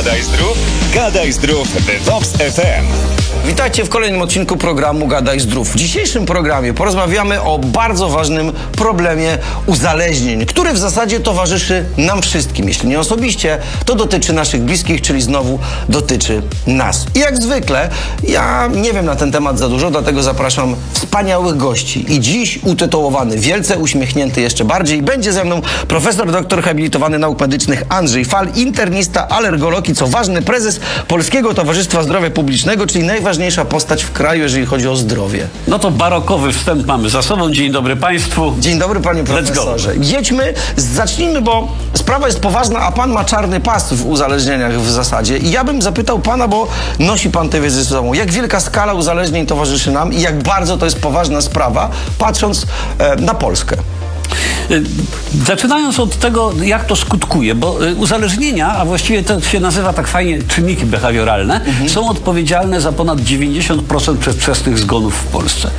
Gadaj Zdrów, Gadaj Zdrów w Vox FM. Witajcie w kolejnym odcinku programu Gadaj Zdrów. W dzisiejszym programie porozmawiamy o bardzo ważnym problemie uzależnień, który w zasadzie towarzyszy nam wszystkim. Jeśli nie osobiście, to dotyczy naszych bliskich, czyli znowu dotyczy nas. I jak zwykle, ja nie wiem na ten temat za dużo, dlatego zapraszam wspaniałych gości. I dziś utytułowany, wielce uśmiechnięty jeszcze bardziej, będzie ze mną profesor, doktor habilitowany nauk medycznych Andrzej Fal, internista, alergolog i co ważne, prezes Polskiego Towarzystwa Zdrowia Publicznego, czyli najważniejsza postać w kraju, jeżeli chodzi o zdrowie. No to barokowy wstęp mamy za sobą. Dzień dobry Państwu. Dzień dobry, panie profesorze. Jedźmy, zacznijmy, bo sprawa jest poważna, a pan ma czarny pas w uzależnieniach w zasadzie. I ja bym zapytał pana, bo nosi pan tę wiedzę ze sobą, jak wielka skala uzależnień towarzyszy nam i jak bardzo to jest poważna sprawa, patrząc na Polskę. Zaczynając od tego, jak to skutkuje, bo uzależnienia, a właściwie to się nazywa tak fajnie czynniki behawioralne, są odpowiedzialne za ponad 90% przedwczesnych zgonów w Polsce.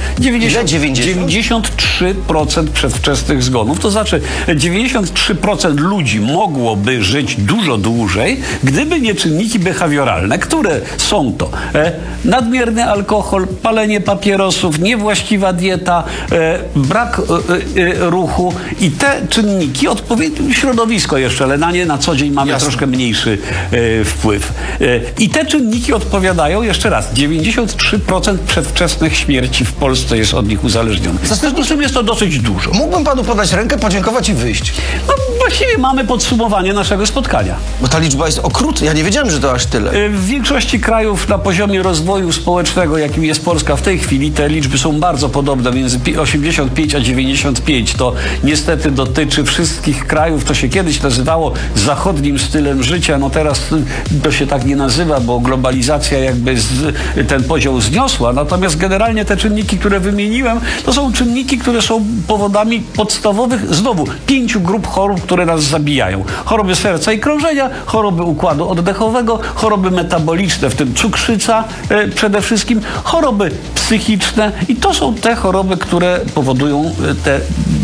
93% przedwczesnych zgonów. To znaczy 93% ludzi mogłoby żyć dużo dłużej, gdyby nie czynniki behawioralne, które są to nadmierny alkohol, palenie papierosów, niewłaściwa dieta, brak ruchu i te czynniki, odpowiednie środowisko jeszcze, ale na nie na co dzień mamy troszkę mniejszy wpływ. I te czynniki odpowiadają, jeszcze raz, 93% przedwczesnych śmierci w Polsce jest od nich uzależnionych. W związku z czym jest to dosyć dużo. Mógłbym panu podać rękę, podziękować i wyjść. No właściwie mamy podsumowanie naszego spotkania. Bo ta liczba jest okrutna. Ja nie wiedziałem, że to aż tyle. W większości krajów na poziomie rozwoju społecznego, jakim jest Polska w tej chwili, te liczby są bardzo podobne, między 85 a 95. To niestety dotyczy wszystkich krajów. To się kiedyś nazywało zachodnim stylem życia. No teraz to się tak nie nazywa, bo globalizacja jakby ten poziom zniosła. Natomiast generalnie te czynniki, które wymieniłem, to są czynniki, które są powodami podstawowych, znowu, 5 grup chorób, które nas zabijają. Choroby serca i krążenia, choroby układu oddechowego, choroby metaboliczne, w tym cukrzyca przede wszystkim, choroby psychiczne i to są te choroby, które powodują te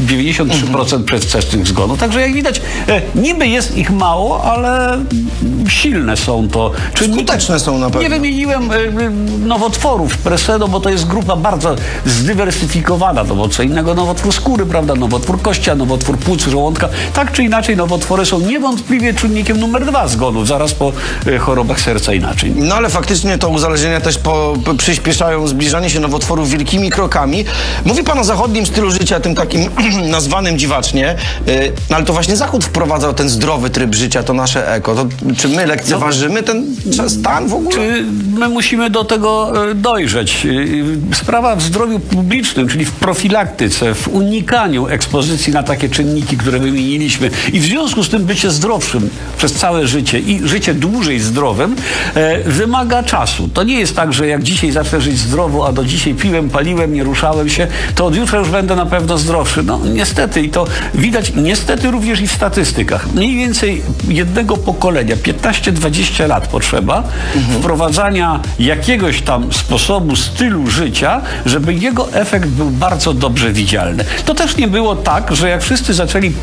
93% przedwczesnych zgonów. Także jak widać, niby jest ich mało, ale silne są to czynniki. Skuteczne są na pewno. Nie wymieniłem nowotworów Preseno, bo to jest grupa bardzo zdywersyfikowana. No bo co innego nowotwór skóry, prawda? Nowotwór kościa, nowotwór płuc, żołądka. Tak czy inaczej nowotwory są niewątpliwie czynnikiem numer 2 zgonów, zaraz po chorobach serca i naczyń. No ale faktycznie to uzależnienia też przyspieszają zbliżanie się nowotworów wielkimi krokami. Mówi pan o zachodnim stylu życia, tym takim nazwanym dziwacznie, no ale to właśnie Zachód wprowadzał ten zdrowy tryb życia, to nasze eko. To, czy my lekceważymy ten stan w ogóle? Czy my musimy do tego dojrzeć? Sprawa w zdrowiu publicznym, czyli w profilaktyce, w unikaniu ekspozycji na takie czynniki, które wymieniliśmy i w związku z tym bycie zdrowszym przez całe życie i życie dłużej zdrowym wymaga czasu. To nie jest tak, że jak dzisiaj zacznę żyć zdrowo, a do dzisiaj piłem, paliłem, nie ruszałem się, to od jutra już będę na pewno zdrowszy. No niestety i to widać niestety również i w statystykach. Mniej więcej jednego pokolenia, 15-20 lat potrzeba wprowadzania jakiegoś tam sposobu, stylu życia, żeby jego efekt był bardzo dobrze widzialny. To też nie było tak, że jak wszyscy zaczęli